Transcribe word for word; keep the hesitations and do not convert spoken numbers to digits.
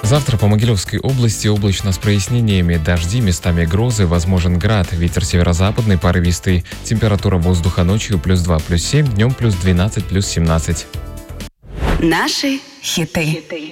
Завтра по Могилевской области облачно с прояснениями, дожди, местами грозы, возможен град, ветер северо-западный порывистый, температура воздуха ночью плюс два, плюс семь, днем плюс двенадцать, плюс семнадцать. Наши хиты.